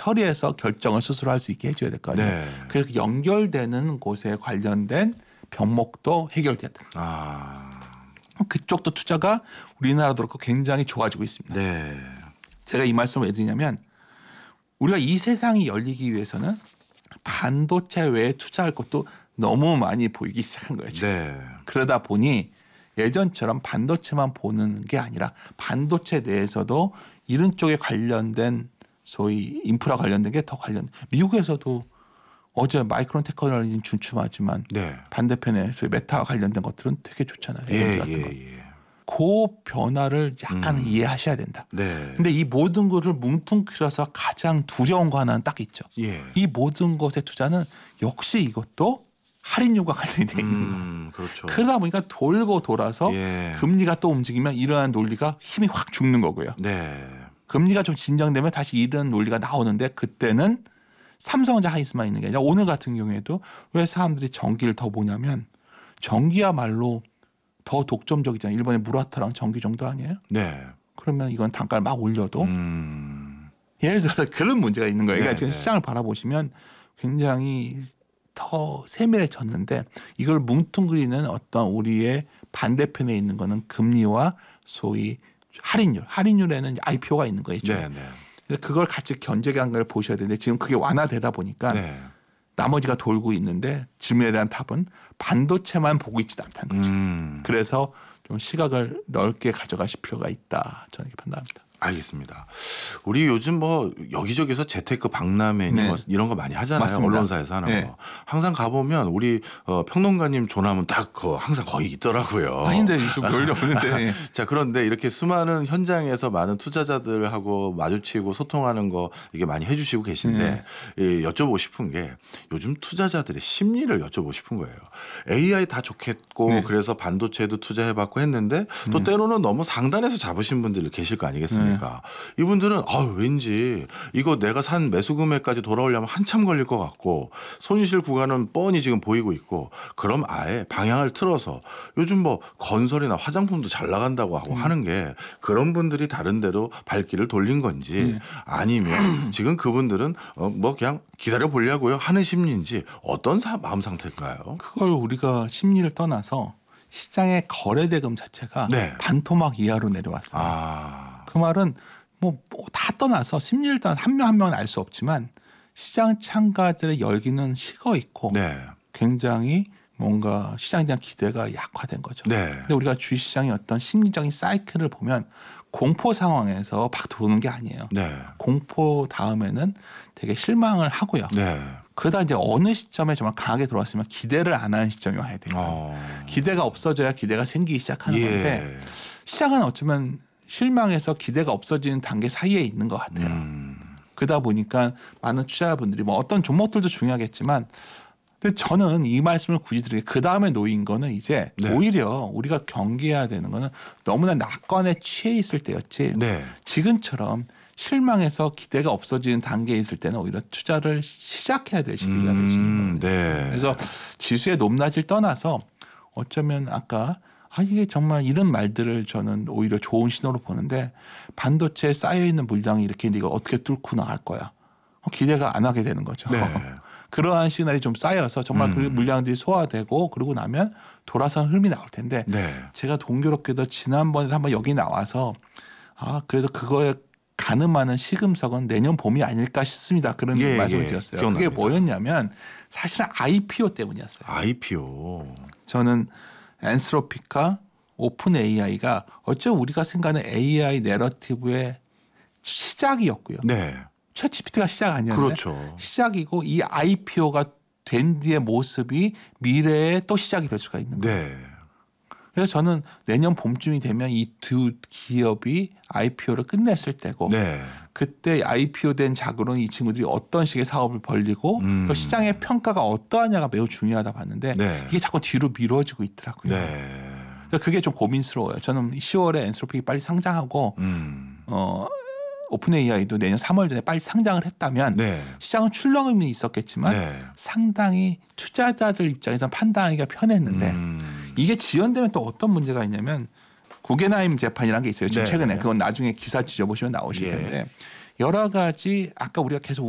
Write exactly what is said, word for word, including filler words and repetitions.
처리해서 결정을 스스로 할 수 있게 해줘야 될 거 아니에요. 네. 그래서 연결되는 곳에 관련된 병목도 해결돼야 된다. 아. 그쪽도 투자가 우리나라도 그렇고 굉장히 좋아지고 있습니다. 네. 제가 이 말씀을 왜 드리냐면 우리가 이 세상이 열리기 위해서는 반도체 외에 투자할 것도 너무 많이 보이기 시작한 거예요. 네. 그러다 보니 예전처럼 반도체만 보는 게 아니라 반도체 내에서도 이런 쪽에 관련된 소위 인프라 관련된 게 더 관련. 미국에서도 어제 마이크론 테크놀로지는 주춤하지만 네. 반대편에 소위 메타와 관련된 것들은 되게 좋잖아요. 예, 같은 예, 거. 예. 그 변화를 약간 음. 이해하셔야 된다. 네. 근데 이 모든 것을 뭉뚱그려서 가장 두려운 거 하나는 딱 있죠. 예. 이 모든 것의 투자는 역시 이것도 할인율과 관련이 돼 있는 거예요. 음, 그렇죠. 그러다 보니까 돌고 돌아서 예. 금리가 또 움직이면 이러한 논리가 힘이 확 죽는 거고요. 네. 금리가 좀 진정되면 다시 이런 논리가 나오는데 그때는 삼성전자 하이스만 있는 게 아니라 오늘 같은 경우에도 왜 사람들이 전기를 더 보냐면 전기야말로 더 독점적이잖아요. 일본의 무라타랑 전기 정도 아니에요? 네. 그러면 이건 단가를 막 올려도 음. 예를 들어서 그런 문제가 있는 거예요. 그러니까 네, 지금 네. 시장을 바라보시면 굉장히 더 세밀해졌는데 이걸 뭉뚱그리는 어떤 우리의 반대편에 있는 거는 금리와 소위 할인율. 할인율에는 아이피오가 있는 거예요. 네, 네. 그래서 그걸 같이 견제하는 걸 보셔야 되는데 지금 그게 완화되다 보니까 네. 나머지가 돌고 있는데 질문에 대한 답은 반도체만 보고 있지도 않다는 거죠. 음. 그래서 좀 시각을 넓게 가져가실 필요가 있다. 저는 이렇게 판단합니다. 알겠습니다. 우리 요즘 뭐 여기저기서 재테크 박람회 네. 뭐 이런 거 많이 하잖아요. 맞습니다. 언론사에서 하는 네. 거. 항상 가보면 우리 어, 평론가님 조남은 딱 그 항상 거의 있더라고요. 아닌데 좀 놀려오는데. 자, 그런데 이렇게 수많은 현장에서 많은 투자자들하고 마주치고 소통하는 거 이게 많이 해주시고 계신데 예, 여쭤보고 싶은 게 요즘 투자자들의 심리를 여쭤보고 싶은 거예요. 에이아이 다 좋겠고 네. 그래서 반도체도 투자해봤고 했는데 또 네. 때로는 너무 상단에서 잡으신 분들 계실 거 아니겠습니까? 이분들은 아, 왠지 이거 내가 산 매수 금액까지 돌아오려면 한참 걸릴 것 같고 손실 구간은 뻔히 지금 보이고 있고 그럼 아예 방향을 틀어서 요즘 뭐 건설이나 화장품도 잘 나간다고 하고 음. 하는 게 그런 분들이 다른 데로 발길을 돌린 건지 네. 아니면 지금 그분들은 어, 뭐 그냥 기다려 보려고요 하는 심리인지 어떤 사, 마음 상태일까요? 그걸 우리가 심리를 떠나서 시장의 거래대금 자체가 네. 반토막 이하로 내려왔어요. 아. 그 말은 뭐 다 떠나서 심리를 떠나 한 명 한 명은 알 수 없지만 시장 참가들의 열기는 식어 있고 네. 굉장히 뭔가 시장에 대한 기대가 약화된 거죠. 네. 근데 우리가 주식시장의 어떤 심리적인 사이클을 보면 공포 상황에서 막 들어오는 게 아니에요. 네. 공포 다음에는 되게 실망을 하고요. 네. 그러다 이제 어느 시점에 정말 강하게 들어왔으면 기대를 안 하는 시점이 와야 돼요. 어. 기대가 없어져야 기대가 생기기 시작하는 예. 건데 시장은 어쩌면 실망해서 기대가 없어지는 단계 사이에 있는 것 같아요. 음. 그러다 보니까 많은 투자자분들이 뭐 어떤 종목들도 중요하겠지만 근데 저는 이 말씀을 굳이 드리게 그 다음에 놓인 거는 이제 네. 오히려 우리가 경계해야 되는 거는 너무나 낙관에 취해 있을 때였지 네. 지금처럼 실망해서 기대가 없어지는 단계에 있을 때는 오히려 투자를 시작해야 될 시기가 음, 되시는 거예요. 네. 그래서 지수의 높낮이를 떠나서 어쩌면 아까 아 이게 정말 이런 말들을 저는 오히려 좋은 신호로 보는데 반도체에 쌓여있는 물량이 이렇게 이걸 어떻게 뚫고 나갈 거야. 기대가 안 하게 되는 거죠. 네. 그러한 시그널이 좀 쌓여서 정말 음. 그 물량들이 소화되고 그러고 나면 돌아서는 흐름이 나올 텐데 네. 제가 동교롭게도 지난번에 한번 여기 나와서 아 그래도 그거에 가늠하는 시금석은 내년 봄이 아닐까 싶습니다. 그런 예, 말씀을 예. 드렸어요. 기억납니다. 그게 뭐였냐면 사실은 아이피오 때문이었어요. 아이피오. 저는 엔스로피카 오픈 에이아이가 어쩌면 우리가 생각하는 에이아이 내러티브의 시작이었고요. 네. 챗 지피티가 시작 아니었는데 그렇죠. 시작이고 이 아이피오가 된 뒤의 모습이 미래에 또 시작이 될 수가 있는 거예요. 네. 그래서 저는 내년 봄쯤이 되면 이 두 기업이 아이피오를 끝냈을 때고 네. 그때 아이피오 된 자금으로 이 친구들이 어떤 식의 사업을 벌리고 음. 또 시장의 평가가 어떠하냐가 매우 중요하다 봤는데 네. 이게 자꾸 뒤로 미뤄지고 있더라고요. 네. 그래서 그게 좀 고민스러워요. 저는 시월에 엔스로픽이 빨리 상장하고 음. 어, 오픈 에이아이도 내년 삼월 전에 빨리 상장을 했다면 네. 시장은 출렁임이 있었겠지만 네. 상당히 투자자들 입장에서 판단하기가 편했는데 음. 이게 지연되면 또 어떤 문제가 있냐면 구겐하임 재판이라는 게 있어요. 지금 네. 최근에 그건 나중에 기사 뒤져보시면 나오실 예. 텐데 여러 가지 아까 우리가 계속